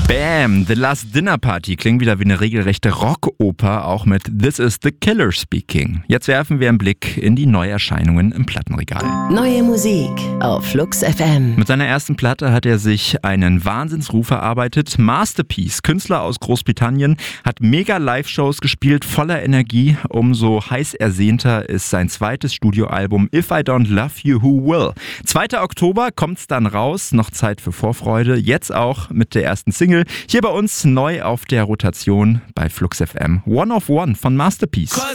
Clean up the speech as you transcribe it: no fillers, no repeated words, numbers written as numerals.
Bam! The Last Dinner Party klingt wieder wie eine regelrechte Rockoper, auch mit This is the Killer Speaking. Jetzt werfen wir einen Blick in die Neuerscheinungen im Plattenregal. Neue Musik auf Flux FM. Mit seiner ersten Platte hat er sich einen Wahnsinnsruf erarbeitet. Masterpiece, Künstler aus Großbritannien, hat mega Live-Shows gespielt, voller Energie. Umso heiß ersehnter ist sein zweites Studioalbum If I Don't Love You, Who Will? 2. Oktober kommt's dann raus, noch Zeit für Vorfreude. Jetzt auch mit der ersten Single. Hier bei uns neu auf der Rotation bei Flux FM. One of One von Masterpiece.